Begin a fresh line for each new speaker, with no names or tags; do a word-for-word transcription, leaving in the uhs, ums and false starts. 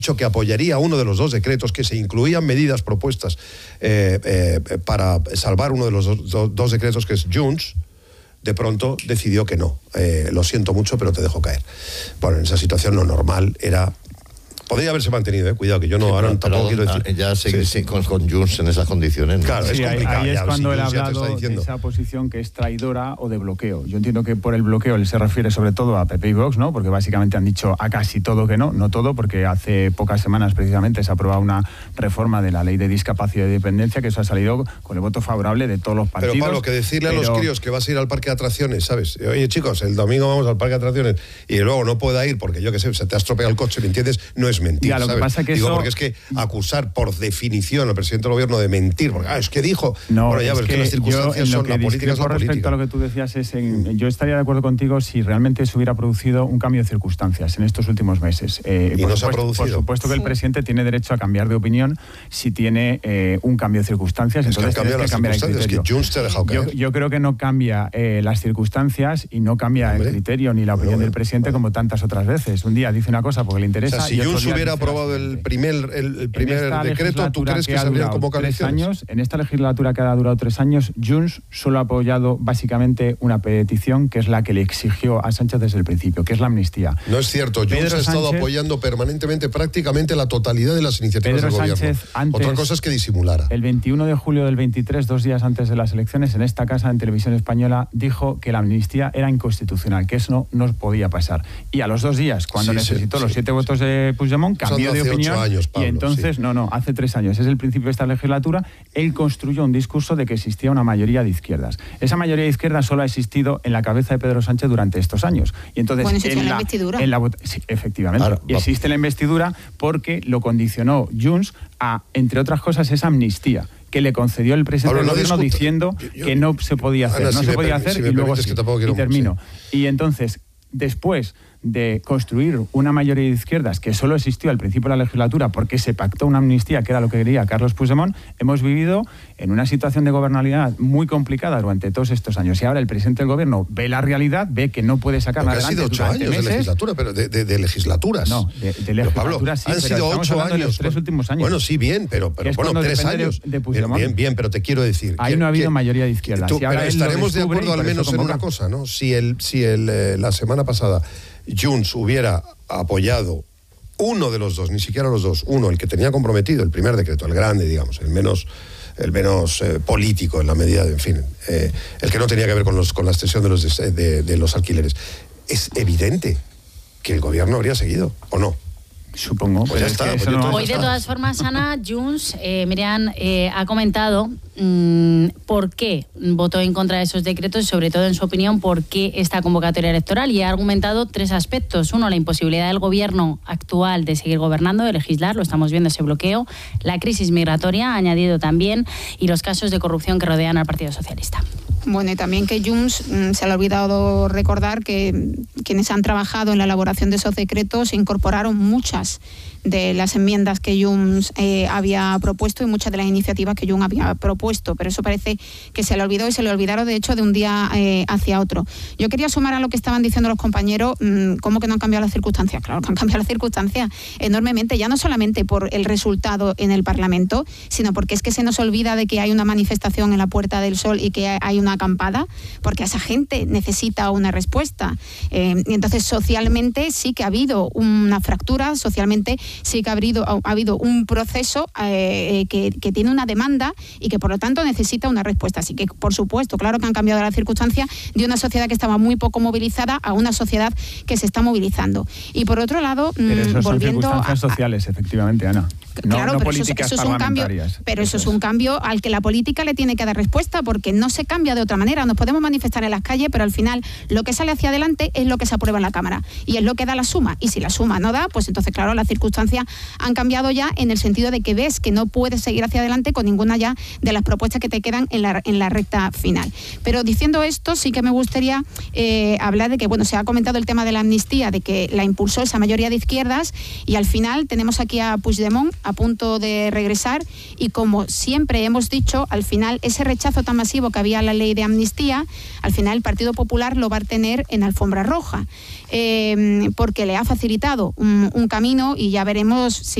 dicho que apoyaría uno de los dos decretos, que se incluían medidas propuestas eh, eh, para salvar uno de los dos, dos, dos decretos, que es Junts, de pronto decidió que no. Eh, lo siento mucho, pero te dejo caer. Bueno, en esa situación lo normal era... Podría haberse mantenido, eh, cuidado, que yo no,
sí,
ahora
pero,
tampoco
pero,
quiero decir...
Ya seguir sí. con, con Junts en esas condiciones, ¿no?
Claro,
sí,
es complicado.
Ahí es
ya,
cuando
si
él ha
Junts ya te
hablado
está diciendo...
de esa posición que es traidora o de bloqueo. Yo entiendo que por el bloqueo él se refiere sobre todo a P P y Vox, ¿no? Porque básicamente han dicho a casi todo que no, no todo, porque hace pocas semanas precisamente se ha aprobado una reforma de la ley de discapacidad y dependencia, que eso ha salido con el voto favorable de todos los partidos.
Pero Pablo, que decirle pero... a los críos que vas a ir al parque de atracciones, ¿sabes? Oye, chicos, el domingo vamos al parque de atracciones y luego no pueda ir porque yo qué sé, se te ha estropeado el coche, ¿me entiendes? No es mentir,
ya, lo
¿sabes?
Que pasa que
Digo,
eso...
porque es que acusar por definición al presidente del gobierno de mentir, porque ah, es que dijo...
No,
bueno, ya,
es
pero
que,
que las circunstancias
yo,
son, la política es la política.
Respecto a lo que tú decías, es en, yo estaría de acuerdo contigo si realmente se hubiera producido un cambio de circunstancias en estos últimos meses. Eh,
y
por
no
supuesto,
se ha producido.
Por supuesto que sí. El presidente tiene derecho a cambiar de opinión si tiene eh, un cambio de circunstancias.
Es
entonces
que han cambiado las circunstancias, es que Junts te ha dejado caer.
Yo, yo creo que no cambia eh, las circunstancias y no cambia Hombre, el criterio ni la opinión no, del presidente no. como tantas otras veces. Un día dice una cosa porque le interesa.
O sea, si Junts hubiera aprobado el primer, el, el primer decreto, ¿tú crees que, que se habrían convocado elecciones?
Años, en esta legislatura que ha durado tres años, Junts solo ha apoyado básicamente una petición que es la que le exigió a Sánchez desde el principio, que es la amnistía.
No es cierto, Junts Pedro ha estado Sánchez, apoyando permanentemente prácticamente la totalidad de las iniciativas
Pedro
del
Sánchez,
gobierno.
Antes,
Otra cosa es que disimulara.
El veintiuno de julio del veintitrés, dos días antes de las elecciones, en esta casa, en Televisión Española, dijo que la amnistía era inconstitucional, que eso no nos podía pasar. Y a los dos días, cuando sí, necesitó sí, los sí, siete sí. votos de Puigdemont, cambió de opinión.
Años, Pablo,
y entonces, sí. no, no, hace tres años, es el principio de esta legislatura, él construyó un discurso de que existía una mayoría de izquierdas. Esa mayoría de izquierdas solo ha existido en la cabeza de Pedro Sánchez durante estos años. Y entonces,
bueno, existe
en
la,
la
investidura.
En la, sí, efectivamente, claro, y existe la investidura porque lo condicionó Junts a, entre otras cosas, esa amnistía que le concedió el presidente
Pablo,
del
no
gobierno
discuta.
diciendo
yo, yo,
que no se podía hacer,
Ana,
no
si
se
me
podía
permi-
hacer
si
y
me
luego
que
sí,
quiero,
y termino.
Sí.
Y entonces, después de construir una mayoría de izquierdas que solo existió al principio de la legislatura porque se pactó una amnistía, que era lo que quería Carlos Puigdemont, hemos vivido en una situación de gobernabilidad muy complicada durante todos estos años. Y ahora el presidente del gobierno ve la realidad, ve que no puede sacar
adelante.
Han
sido ocho años
meses.
de legislatura, pero de, de, de legislaturas.
No, de, de legislatura sí,
han
pero
sido ocho años.
De los tres últimos años.
Bueno, sí, bien, pero, pero bueno, tres años.
De, de
bien, bien, bien, pero te quiero decir.
Ahí
que,
no ha habido
que,
mayoría de izquierdas.
Tú, pero estaremos de acuerdo al menos en
convoca.
una cosa, ¿no? Si el, si el eh, la semana pasada Junts hubiera apoyado uno de los dos, ni siquiera los dos, uno, el que tenía comprometido, el primer decreto, el grande, digamos, el menos, el menos eh, político en la medida, de, en fin, eh, el que no tenía que ver con, los, con la extensión de los, de, de, de los alquileres, es evidente que el gobierno habría seguido, ¿o no?
Supongo.
Pues ya está.
Pues
no
Hoy, de todas formas, Ana, Junts, eh, Miriam, eh, ha comentado mmm, por qué votó en contra de esos decretos y, sobre todo, en su opinión, por qué esta convocatoria electoral. Y ha argumentado tres aspectos. Uno, la imposibilidad del gobierno actual de seguir gobernando, de legislar, lo estamos viendo, ese bloqueo. La crisis migratoria, ha añadido también, y los casos de corrupción que rodean al Partido Socialista.
Bueno, y también que Junts mmm, se le ha olvidado recordar que quienes han trabajado en la elaboración de esos decretos incorporaron muchas de las enmiendas que Junts eh, había propuesto y muchas de las iniciativas que Junts había propuesto, pero eso parece que se le olvidó y se le olvidaron de hecho de un día eh, hacia otro. Yo quería sumar a lo que estaban diciendo los compañeros, mmm, cómo que no han cambiado las circunstancias. Claro que han cambiado las circunstancias enormemente, ya no solamente por el resultado en el Parlamento, sino porque es que se nos olvida de que hay una manifestación en la Puerta del Sol y que hay una acampada, porque esa gente necesita una respuesta. Eh, y entonces socialmente sí que ha habido una fractura, socialmente sí que ha habido, ha habido un proceso eh, que, que tiene una demanda y que por lo tanto necesita una respuesta. Así que, por supuesto, claro que han cambiado las circunstancias de una sociedad que estaba muy poco movilizada a una sociedad que se está movilizando. Y por otro lado,
pero eso
volviendo
son circunstancias
a,
sociales, efectivamente, Ana. No,
claro,
no
pero
políticas
eso, eso es un cambio, pero eso es un cambio al que la política le tiene que dar respuesta, porque no se cambia de otra manera. Nos podemos manifestar en las calles, pero al final lo que sale hacia adelante es lo que se aprueba en la Cámara y es lo que da la suma. Y si la suma no da, pues entonces, claro, las circunstancias han cambiado ya en el sentido de que ves que no puedes seguir hacia adelante con ninguna ya de las propuestas que te quedan en la, en la recta final. Pero diciendo esto, sí que me gustaría eh, hablar de que, bueno, se ha comentado el tema de la amnistía, de que la impulsó esa mayoría de izquierdas y al final tenemos aquí a Puigdemont a punto de regresar y, como siempre hemos dicho, al final ese rechazo tan masivo que había a la ley de amnistía, al final el Partido Popular lo va a tener en alfombra roja, eh, porque le ha facilitado un, un camino y ya veremos si